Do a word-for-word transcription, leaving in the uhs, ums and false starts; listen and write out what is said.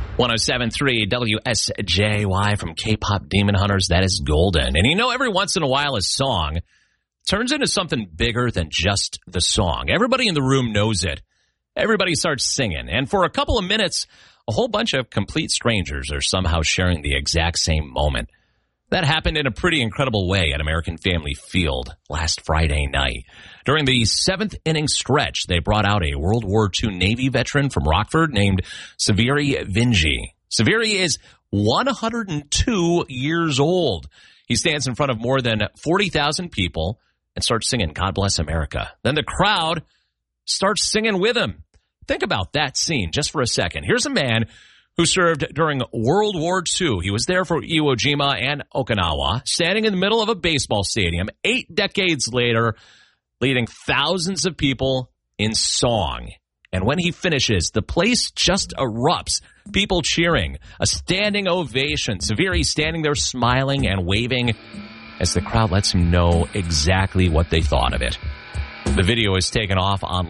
one oh seven point three W S J Y from K-Pop Demon Hunters. That is Golden. And you know, every once in a while, a song turns into something bigger than just the song. Everybody in the room knows it. Everybody starts singing. And for a couple of minutes, a whole bunch of complete strangers are somehow sharing the exact same moment. That happened in a pretty incredible way at American Family Field last Friday night. During the seventh inning stretch, they brought out a World War Two Navy veteran from Rockford named Severi Vinji. Severi is one hundred two years old. He stands in front of more than forty thousand people and starts singing God Bless America. Then the crowd starts singing with him. Think about that scene just for a second. Here's a man who served during World War Two. He was there for Iwo Jima and Okinawa, standing in the middle of a baseball stadium eight decades later, leading thousands of people in song. And when he finishes, the place just erupts. People cheering, a standing ovation. Severi standing there smiling and waving as the crowd lets him know exactly what they thought of it. The video is taken off online.